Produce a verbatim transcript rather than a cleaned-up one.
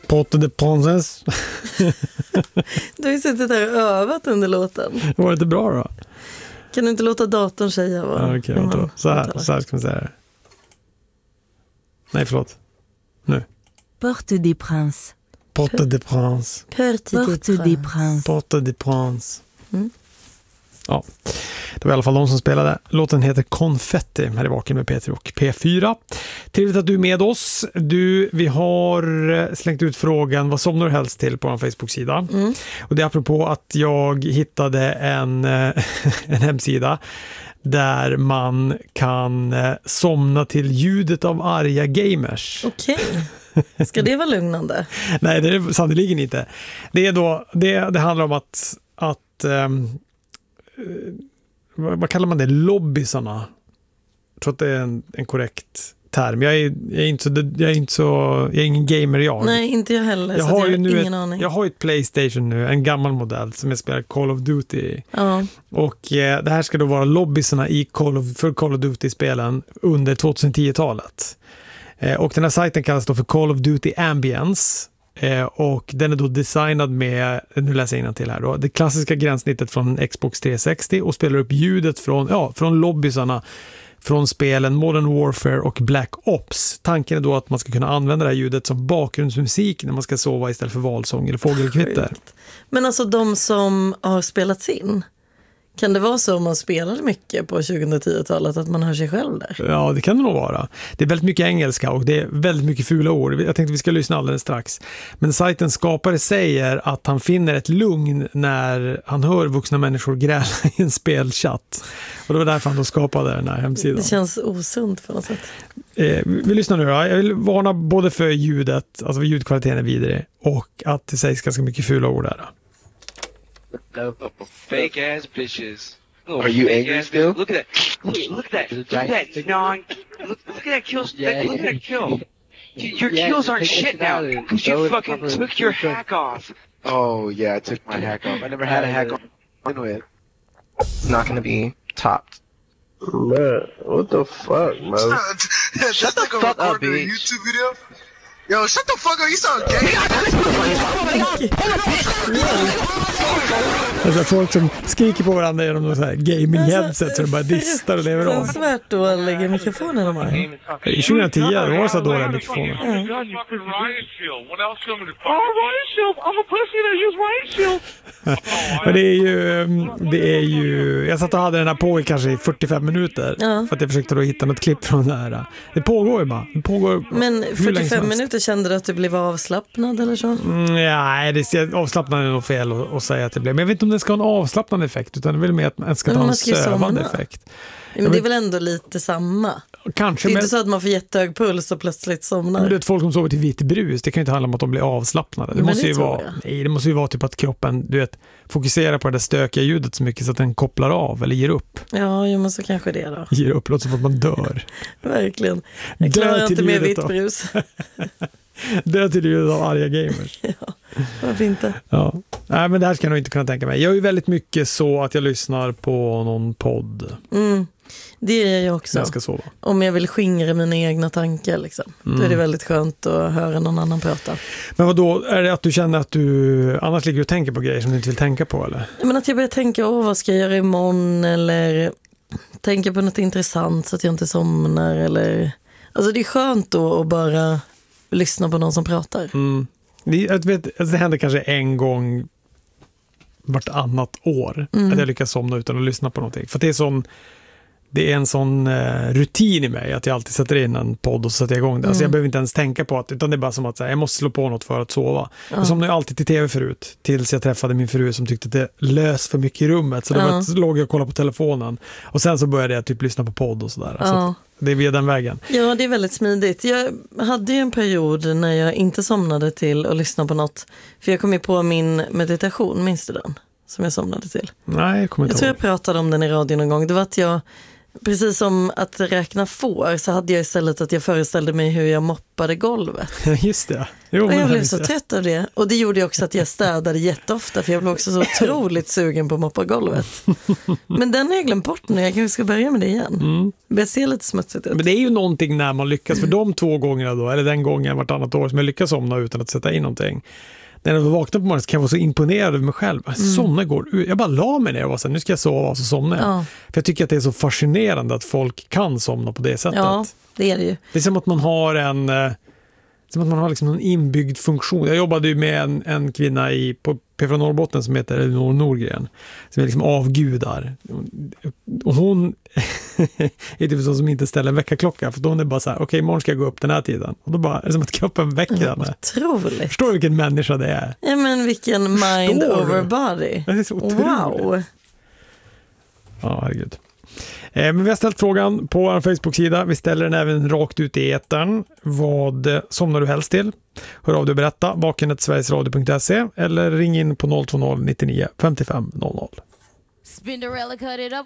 Porte de Princes. Du har ju suttit där och övat under låten. Var det inte bra då? Kan du inte låta datorn säga vad? Ja, okej, okay, så, här, så här ska man säga det. Nej, förlåt. Nu. Porte des Princes. Porte de Princes. Porte de Princes. Porte de Princes. Mm. Ja, det var i alla fall de som spelade. Låten heter Konfetti här i Vaken med Peter och P fyra. Trevligt att du är med oss. Du, vi har slängt ut frågan vad somnar du helst till på vår Facebook-sida. Mm. Och det är apropå att jag hittade en, en hemsida där man kan somna till ljudet av arga gamers. Okej. Okay. Ska det vara lugnande? Nej, det är det sannoliken inte. Det, är då, det, det handlar om att, att um, vad kallar man det? Lobbysarna. Jag tror att det är en, en korrekt term. Jag är, jag är inte så, jag är inte så, jag är ingen gamer jag. Nej, inte jag heller. Jag så har jag ju nu ingen ett, aning. Jag har ett PlayStation nu, en gammal modell som jag spelar Call of Duty. Ja. Och eh, det här ska då vara lobbysarna i Call of, för Call of Duty-spelen under tjugohundratio-talet. Eh, och den här sajten kallas då för Call of Duty Ambience. Eh, och den är då designad med, nu läser jag innantill här då, det klassiska gränssnittet från Xbox trehundrasextio och spelar upp ljudet från, ja, från lobbysarna från spelen Modern Warfare och Black Ops. Tanken är då att man ska kunna använda det här ljudet som bakgrundsmusik när man ska sova istället för valsång eller fågelkvitter. Men alltså de som har spelats in, kan det vara så om man spelade mycket på tjugohundratio-talet att man hör sig själv där? Ja, det kan det nog vara. Det är väldigt mycket engelska och det är väldigt mycket fula ord. Jag tänkte vi ska lyssna alldeles strax. Men sajtens skapare säger att han finner ett lugn när han hör vuxna människor gräla i en spelchatt. Och det var därför han då skapade den här hemsidan. Det känns osunt på något sätt. Eh, vi lyssnar nu då. Jag vill varna både för ljudet, alltså ljudkvaliteten är vidrig, och att det sägs ganska mycket fula ord där. Fake ass bitches. Oh, are you angry still? Look at that. Look, look at that. Look at that. Non. Look, look at that kill. Yeah. Look at that kill. Your Yeah, kills aren't take shit it now out and because throw you it fucking cover- took your hack off. Oh yeah, I took my hack off. I never had a hack on with. It's not going to be topped. Man, what the fuck, man? Shut the fuck up, bitch. YouTube video? Yo, shut the fuck up, you sound gay! Alltså folk som skriker på varandra genom någon så här gaming-headset så de bara distar och lever om. Det är svärt dåliga mikrofoner de har. I tjugohundratio det var så dåliga mikrofoner. Men det är ju, det är ju, jag satt och hade den här på i kanske i fyrtiofem minuter Ja. för att jag försökte då hitta något klipp från det här. Det pågår ju bara. Det pågår Men hur länge som fyrtiofem helst. minuter, kände du att du blev avslappnad eller så? Mm, ja, det är avslappnande är nog fel att, att säga att det blir. Men jag vet inte om det ska ha en avslappnande effekt utan det är väl mer att man ska Men ta en man ska ju sövande somna. effekt. Men det är väl ändå lite samma. Kanske, Det är men, inte så att man får jättehög puls och plötsligt somnar. men det är ett folk som sover till vitt brus. Det kan ju inte handla om att de blir avslappnade. Det Men måste det ju tror vara, jag. nej, det måste ju vara typ att kroppen, du vet, fokuserar på det där stökiga ljudet så mycket så att den kopplar av eller ger upp. Ja, jo, men så kanske det då. Ger upp, låter som att man dör. Verkligen. Jag Dö klarar till inte med ljudet vitt då. brus. Dö till ljudet av arga gamers. Ja, varför inte? Ja. Nej, men det här ska jag nog inte kunna tänka mig. Jag är ju väldigt mycket så att jag lyssnar på någon podd Mm. Det är jag ju också. när jag ska sova. Om jag vill skingra mina egna tankar liksom. Mm. Då är det väldigt skönt att höra någon annan prata. Men vad då är det att du känner att du annars ligger och tänker på grejer som du inte vill tänka på eller? Men att jag börjar tänka, åh vad ska jag göra imorgon? Eller tänka på något intressant så att jag inte somnar. Eller... Alltså det är skönt då att bara lyssna på någon som pratar. Mm. Det, jag vet, alltså det händer kanske en gång vartannat år Mm. att jag lyckas somna utan att lyssna på någonting. För det är sån det är en sån eh, rutin i mig att jag alltid sätter in en podd och sätter igång det. Mm. Alltså jag behöver inte ens tänka på att, utan det är bara som att så här, jag måste slå på något för att sova. Ja. Jag somnade ju alltid till tv förut tills jag träffade min fru som tyckte att det lös för mycket i rummet. Så då Ja. var, så låg jag och kollade på telefonen. Och sen så började jag typ lyssna på podd och sådär. Så Ja. att det är via den vägen. Ja, det är väldigt smidigt. Jag hade ju en period när jag inte somnade till att lyssna på något. För jag kom ju på min meditation, minns du den? Som jag somnade till. Nej, jag kommer Jag inte tror ihåg. jag pratade om den i radio någon gång. Det var att jag Precis som att räkna får så hade jag istället att jag föreställde mig hur jag moppade golvet. Just det. Jo, Och men jag blev det så är- trött av det. Och det gjorde ju också att jag städade jätteofta för jag blev också så otroligt sugen på att moppa golvet. Men den har jag glömt bort nu, jag kanske ska börja med det igen. Mm. Det ser lite smutsigt ut. Men det är ju någonting när man lyckas, för de två gångerna då, eller den gången vartannat år som jag lyckas somna utan att sätta in någonting. När jag vaknar på morgonen så kan jag vara så imponerad över mig själv. Jag somnar går ut. Jag bara la mig ner och var så här, nu ska jag sova och så somnar jag. Ja. För jag tycker att det är så fascinerande att folk kan somna på det sättet. Ja, det är det ju. Det är som att man har en eh, som att man har liksom en inbyggd funktion. Jag jobbade ju med en, en kvinna i, på P fyra Norrbotten som heter Elinor Norgren, som är liksom avgudar. Och hon är typ så som inte ställer en väckarklocka, för då hon är bara så här, okej, okay, imorgon ska jag gå upp den här tiden. Och då bara är det som att kroppen väcker henne. Otroligt. Förstår du vilken människa det är? Ja, men vilken mind Förstår du? over body. Det är så otroligt. Wow. Ja, herregud. Eh, men vi har ställt frågan på vår Facebook-sida. Vi ställer den även rakt ut i etern. Vad eh, somnar du helst till? Hör av dig och berätta. vakenet sverigesradio punkt se eller ring in på noll två noll nittionio femtiofem noll noll. Spinderella cut it up.